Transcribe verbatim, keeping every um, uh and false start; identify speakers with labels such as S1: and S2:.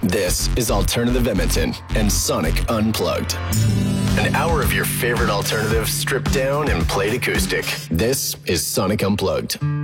S1: This is Alternative Edmonton and Sonic Unplugged. An hour of your favorite alternative stripped down and played acoustic. This is Sonic Unplugged.